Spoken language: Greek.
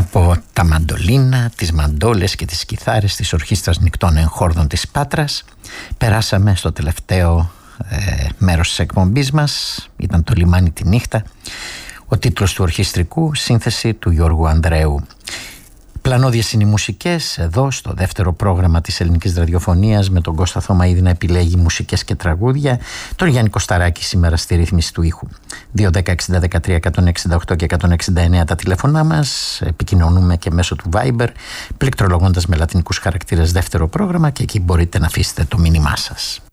Από τα μαντολίνα, τις μαντόλες και τις κιθάρες της Ορχήστρας Νικτών Εγχόρδων της Πάτρας περάσαμε στο τελευταίο μέρος της εκπομπής μας. Ήταν το «Λιμάνι τη νύχτα», ο τίτλος του ορχιστρικού, σύνθεση του Γιώργου Ανδρέου. Πλανώδιες είναι οι μουσικές εδώ στο δεύτερο πρόγραμμα της ελληνικής ραδιοφωνίας, με τον Κώστα Θωμαίδη να επιλέγει μουσικές και τραγούδια, τον Γιάννη Κωσταράκη σήμερα στη ρύθμιση του ήχου. 2-10-60-13-168 και 169 τα τηλέφωνά μας. Επικοινωνούμε και μέσω του Viber, πληκτρολογώντας με λατινικούς χαρακτήρες δεύτερο πρόγραμμα, και εκεί μπορείτε να αφήσετε το μήνυμά σας.